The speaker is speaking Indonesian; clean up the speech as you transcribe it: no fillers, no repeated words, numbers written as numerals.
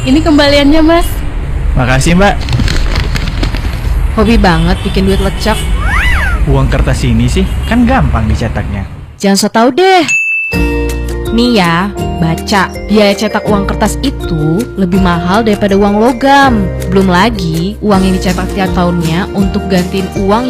Ini kembaliannya, Mas. Makasih, Mbak. Hobi banget bikin duit lecek. Uang kertas ini sih kan gampang dicetaknya. Jangan so tau deh. Nih ya, baca. Biaya cetak uang kertas itu lebih mahal daripada uang logam. Belum lagi uang yang dicetak tiap tahunnya untuk gantiin uang